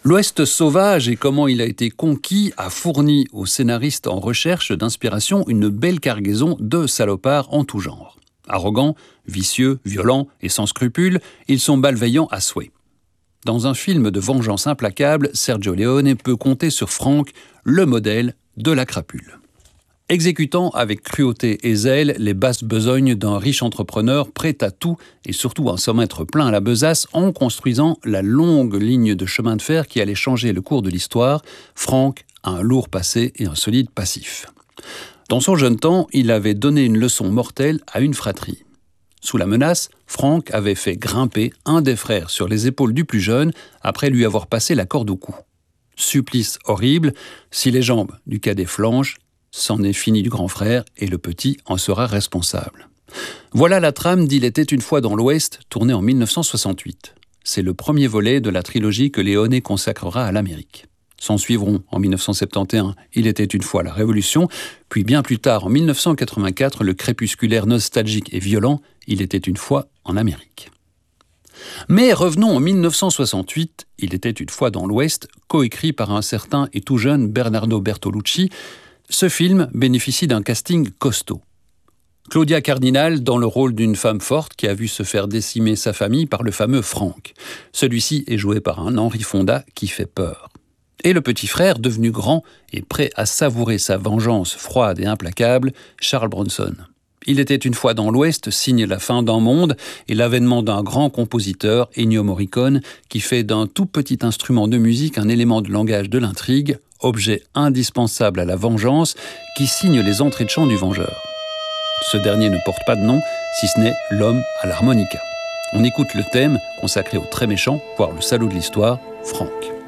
L'Ouest sauvage et comment il a été conquis a fourni aux scénaristes en recherche d'inspiration une belle cargaison de salopards en tout genre. Arrogants, vicieux, violents et sans scrupules, ils sont malveillants à souhait. Dans un film de vengeance implacable, Sergio Leone peut compter sur Frank, le modèle de la crapule. Exécutant avec cruauté et zèle les basses besognes d'un riche entrepreneur prêt à tout et surtout à s'en mettre plein à la besace en construisant la longue ligne de chemin de fer qui allait changer le cours de l'histoire, Frank a un lourd passé et un solide passif. Dans son jeune temps, il avait donné une leçon mortelle à une fratrie. Sous la menace, Frank avait fait grimper un des frères sur les épaules du plus jeune après lui avoir passé la corde au cou. Supplice horrible, si les jambes du cadet flanchent, c'en est fini du grand frère et le petit en sera responsable. Voilà la trame d'Il était une fois dans l'Ouest, tournée en 1968. C'est le premier volet de la trilogie que Leone consacrera à l'Amérique. S'en suivront en 1971 Il était une fois la Révolution, puis bien plus tard en 1984 le crépusculaire nostalgique et violent Il était une fois en Amérique. Mais revenons en 1968, Il était une fois dans l'Ouest, coécrit par un certain et tout jeune Bernardo Bertolucci. Ce film bénéficie d'un casting costaud. Claudia Cardinal dans le rôle d'une femme forte qui a vu se faire décimer sa famille par le fameux Frank. Celui-ci est joué par un Henry Fonda qui fait peur. Et le petit frère, devenu grand et prêt à savourer sa vengeance froide et implacable, Charles Bronson. Il était une fois dans l'Ouest signe la fin d'un monde et l'avènement d'un grand compositeur, Ennio Morricone, qui fait d'un tout petit instrument de musique un élément de langage de l'intrigue, objet indispensable à la vengeance qui signe les entrées de chant du vengeur. Ce dernier ne porte pas de nom, si ce n'est l'homme à l'harmonica. On écoute le thème consacré au très méchant, voire le salaud de l'histoire, Frank.